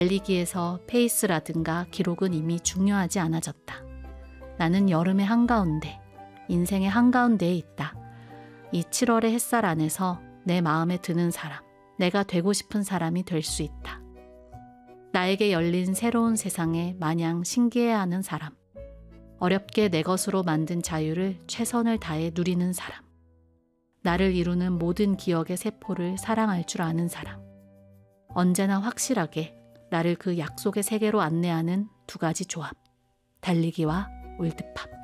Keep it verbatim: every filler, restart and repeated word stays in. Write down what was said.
달리기에서 페이스라든가 기록은 이미 중요하지 않아졌다. 나는 여름의 한가운데, 인생의 한가운데에 있다. 이 칠월의 햇살 안에서 내 마음에 드는 사람, 내가 되고 싶은 사람이 될 수 있다. 나에게 열린 새로운 세상에 마냥 신기해하는 사람, 어렵게 내 것으로 만든 자유를 최선을 다해 누리는 사람, 나를 이루는 모든 기억의 세포를 사랑할 줄 아는 사람, 언제나 확실하게 나를 그 약속의 세계로 안내하는 두 가지 조합, 달리기와 올드팝.